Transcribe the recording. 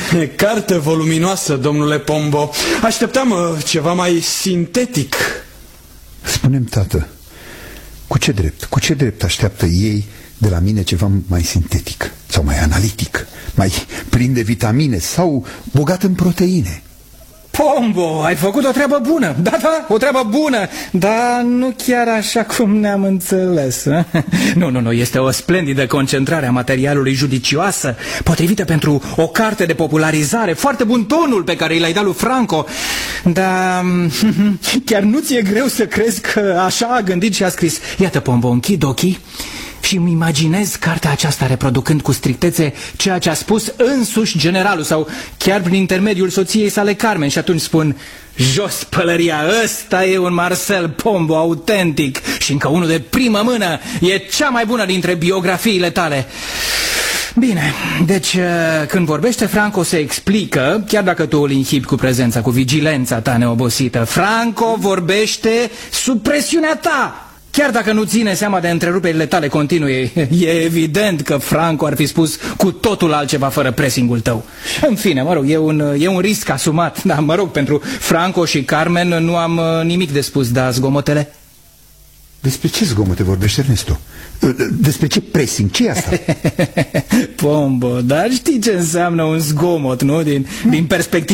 Carte voluminoasă, domnule Pombo. Așteptam ceva mai sintetic. Spune-mi, tată, cu ce drept așteaptă ei de la mine ceva mai sintetic sau mai analitic, mai plin de vitamine sau bogat în proteine? Pombo, ai făcut o treabă bună. Da, o treabă bună, dar nu chiar așa cum ne-am înțeles. Nu, este o splendidă concentrare a materialului, judicioasă, potrivită pentru o carte de popularizare. Foarte bun tonul pe care l-ai dat lui Franco. Dar chiar nu ți-e greu să crezi că așa a gândit și a scris. Iată, Pombo, închid ochii și îmi imaginez cartea aceasta reproducând cu strictețe ceea ce a spus însuși generalul sau chiar prin intermediul soției sale Carmen, și atunci spun: jos pălăria, ăsta e un Marcel Pombo autentic și încă unul de primă mână, e cea mai bună dintre biografiile tale. Bine, deci când vorbește Franco se explică, chiar dacă tu îl inhibi cu prezența, cu vigilența ta neobosită. Franco vorbește sub presiunea ta. Chiar dacă nu ține seama de întreruperile tale continue, e evident că Franco ar fi spus cu totul altceva fără pressingul tău. În fine, mă rog, e un risc asumat. Dar, mă rog, pentru Franco și Carmen nu am nimic de spus, dar zgomotele? Despre ce zgomote vorbește, Ernesto? Despre ce pressing? Ce e asta? Pombo, dar știi ce înseamnă un zgomot, nu? Din perspectivă